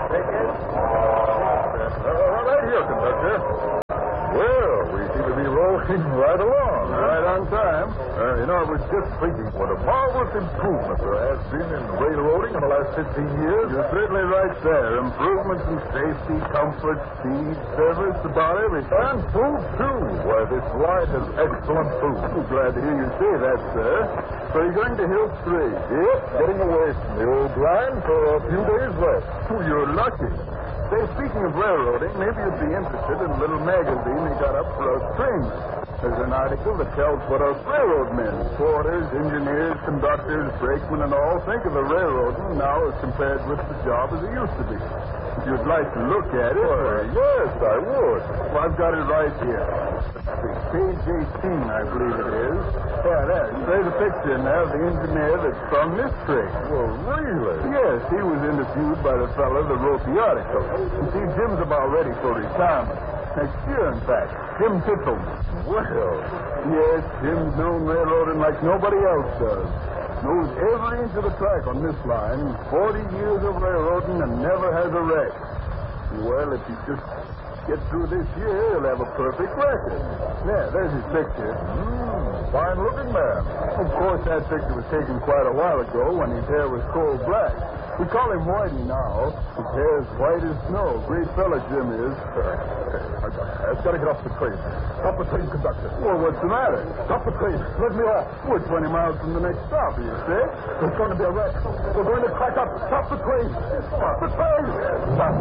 Ticket? Right here, conductor. Well, we seem to be rolling right along. Right on time. I was just thinking what a marvelous improvement there has been in railroading in the last 15 years. You're certainly right there. Improvements in safety, comfort, speed, service, about everything. And food, too. Why, this line has excellent food. I'm glad to hear you say that, sir. So you're going to Hill 3? Yep, getting away from the old line for a few days left. Oh, you're lucky. Say, speaking of railroading, maybe you'd be interested in a little magazine we got up for us trainmen. There's an article that tells what us railroad men, porters, engineers, conductors, brakemen, and all think of the railroading now as compared with the job as it used to be. If you'd like to look at it... Why, yes, I would. Well, I've got it right here. Page 18, I believe it is. Yeah, there. There's a picture in there of the engineer that sprung this train. Well, really? Yes, he was interviewed by the fellow that wrote the article. You see, Jim's about ready for retirement. Next year, in fact. Jim Tittle. Well, Yes, Jim's known railroading like nobody else does. Knows every inch of the track on this line. 40 years of railroading and never has a wreck. Well, if he just gets through this year, he'll have a perfect record. Yeah, there's his picture. fine-looking man. Of course, that picture was taken quite a while ago when his hair was coal black. We call him Whitey now. His hair's white as snow. Great fella Jim is. I've got to get off the train. Stop the train, conductor. Well, what's the matter? Stop the train. Let me off. We're 20 miles from the next stop, are you sick? There's going to be a wreck. We're going to crack up. Stop the train. Stop the train. Stop